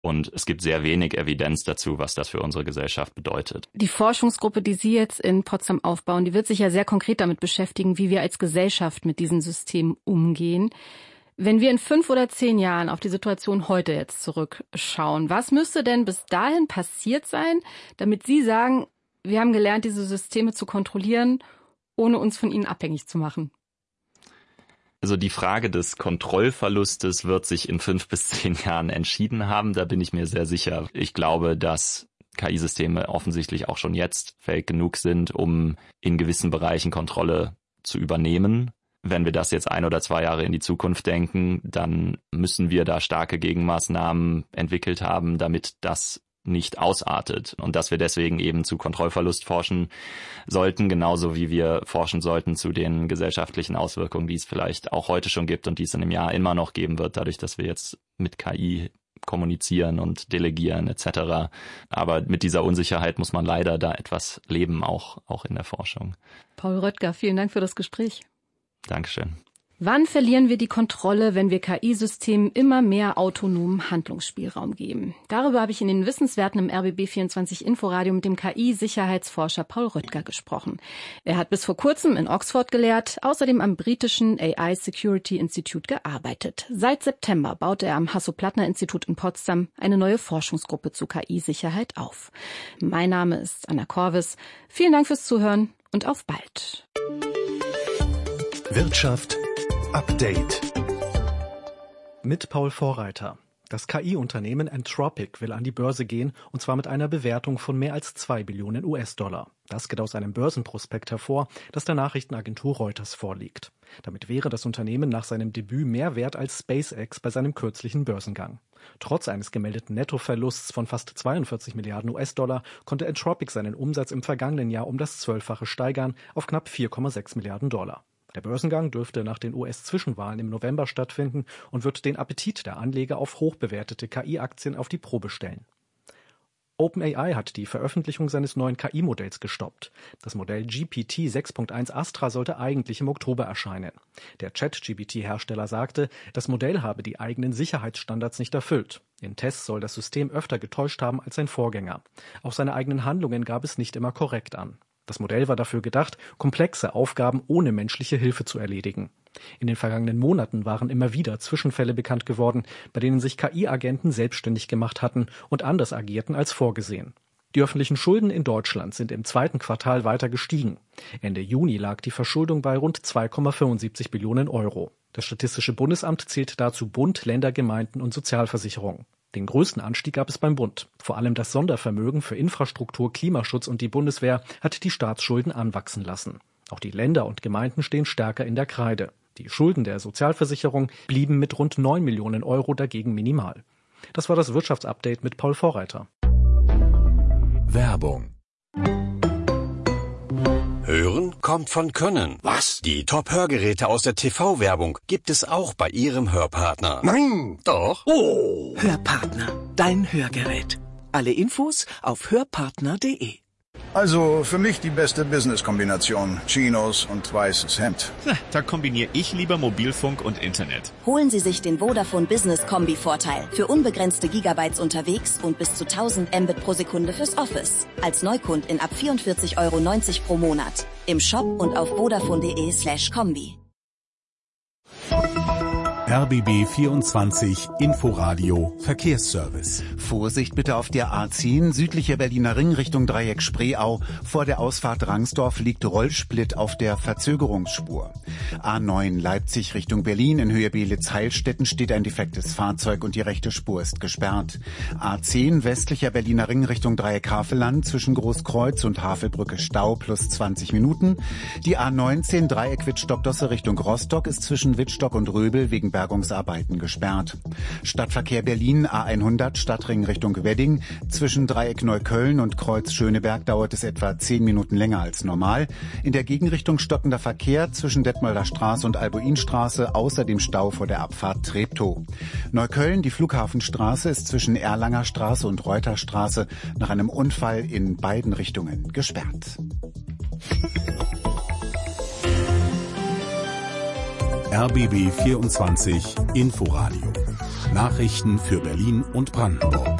Und es gibt sehr wenig Evidenz dazu, was das für unsere Gesellschaft bedeutet. Die Forschungsgruppe, die Sie jetzt in Potsdam aufbauen, die wird sich ja sehr konkret damit beschäftigen, wie wir als Gesellschaft mit diesen Systemen umgehen. Wenn wir in 5 oder 10 Jahren auf die Situation heute jetzt zurückschauen, was müsste denn bis dahin passiert sein, damit Sie sagen, wir haben gelernt, diese Systeme zu kontrollieren, ohne uns von ihnen abhängig zu machen? Also die Frage des Kontrollverlustes wird sich in 5 bis 10 Jahren entschieden haben. Da bin ich mir sehr sicher. Ich glaube, dass KI-Systeme offensichtlich auch schon jetzt fähig genug sind, um in gewissen Bereichen Kontrolle zu übernehmen. Wenn wir das jetzt 1 oder 2 Jahre in die Zukunft denken, dann müssen wir da starke Gegenmaßnahmen entwickelt haben, damit das nicht ausartet und dass wir deswegen eben zu Kontrollverlust forschen sollten, genauso wie wir forschen sollten zu den gesellschaftlichen Auswirkungen, die es vielleicht auch heute schon gibt und die es in einem Jahr immer noch geben wird, dadurch, dass wir jetzt mit KI kommunizieren und delegieren etc. Aber mit dieser Unsicherheit muss man leider da etwas leben, auch in der Forschung. Paul Röttger, vielen Dank für das Gespräch. Dankeschön. Wann verlieren wir die Kontrolle, wenn wir KI-Systemen immer mehr autonomen Handlungsspielraum geben? Darüber habe ich in den Wissenswerten im RBB24 Inforadio mit dem KI-Sicherheitsforscher Paul Röttger gesprochen. Er hat bis vor kurzem in Oxford gelehrt, außerdem am britischen AI Security Institute gearbeitet. Seit September baute er am Hasso-Plattner-Institut in Potsdam eine neue Forschungsgruppe zu KI-Sicherheit auf. Mein Name ist Anna Korvis. Vielen Dank fürs Zuhören und auf bald. Wirtschaft Update mit Paul Vorreiter. Das KI-Unternehmen Anthropic will an die Börse gehen, und zwar mit einer Bewertung von mehr als 2 Billionen US-Dollar. Das geht aus einem Börsenprospekt hervor, das der Nachrichtenagentur Reuters vorliegt. Damit wäre das Unternehmen nach seinem Debüt mehr wert als SpaceX bei seinem kürzlichen Börsengang. Trotz eines gemeldeten Nettoverlusts von fast 42 Milliarden US-Dollar konnte Anthropic seinen Umsatz im vergangenen Jahr um das 12-fache steigern auf knapp 4,6 Milliarden Dollar. Der Börsengang dürfte nach den US-Zwischenwahlen im November stattfinden und wird den Appetit der Anleger auf hochbewertete KI-Aktien auf die Probe stellen. OpenAI hat die Veröffentlichung seines neuen KI-Modells gestoppt. Das Modell GPT 6.1 Astra sollte eigentlich im Oktober erscheinen. Der ChatGPT-Hersteller sagte, das Modell habe die eigenen Sicherheitsstandards nicht erfüllt. In Tests soll das System öfter getäuscht haben als sein Vorgänger. Auch seine eigenen Handlungen gab es nicht immer korrekt an. Das Modell war dafür gedacht, komplexe Aufgaben ohne menschliche Hilfe zu erledigen. In den vergangenen Monaten waren immer wieder Zwischenfälle bekannt geworden, bei denen sich KI-Agenten selbstständig gemacht hatten und anders agierten als vorgesehen. Die öffentlichen Schulden in Deutschland sind im 2. Quartal weiter gestiegen. Ende Juni lag die Verschuldung bei rund 2,75 Billionen Euro. Das Statistische Bundesamt zählt dazu Bund, Länder, Gemeinden und Sozialversicherungen. Den größten Anstieg gab es beim Bund. Vor allem das Sondervermögen für Infrastruktur, Klimaschutz und die Bundeswehr hat die Staatsschulden anwachsen lassen. Auch die Länder und Gemeinden stehen stärker in der Kreide. Die Schulden der Sozialversicherung blieben mit rund 9 Millionen Euro dagegen minimal. Das war das Wirtschaftsupdate mit Paul Vorreiter. Werbung. Hören kommt von Können. Was? Die Top-Hörgeräte aus der TV-Werbung gibt es auch bei Ihrem Hörpartner. Nein! Doch? Oh! Hörpartner, dein Hörgerät. Alle Infos auf hörpartner.de. Also für mich die beste Business-Kombination. Chinos und weißes Hemd. Da kombiniere ich lieber Mobilfunk und Internet. Holen Sie sich den Vodafone Business Kombi-Vorteil. Für unbegrenzte Gigabytes unterwegs und bis zu 1000 Mbit pro Sekunde fürs Office. Als Neukundin ab 44,90 € pro Monat. Im Shop und auf vodafone.de/kombi. RBB 24 Inforadio Verkehrsservice. Vorsicht bitte auf der A10, südlicher Berliner Ring Richtung Dreieck Spreeau. Vor der Ausfahrt Rangsdorf liegt Rollsplit auf der Verzögerungsspur. A9 Leipzig Richtung Berlin, in Höhe Beelitz-Heilstätten steht ein defektes Fahrzeug und die rechte Spur ist gesperrt. A10 westlicher Berliner Ring Richtung Dreieck Havelland, zwischen Großkreuz und Havelbrücke Stau plus 20 Minuten. Die A19 Dreieck Wittstock-Dosse Richtung Rostock ist zwischen Wittstock und Röbel wegen Bergungsarbeiten gesperrt. Stadtverkehr Berlin A100 Stadtring Richtung Wedding. Zwischen Dreieck Neukölln und Kreuz Schöneberg dauert es etwa 10 Minuten länger als normal. In der Gegenrichtung stockender Verkehr zwischen Detmolder Straße und Albuinstraße, außerdem Stau vor der Abfahrt Treptow. Neukölln, die Flughafenstraße, ist zwischen Erlanger Straße und Reuterstraße nach einem Unfall in beiden Richtungen gesperrt. RBB 24 Inforadio Nachrichten für Berlin und Brandenburg.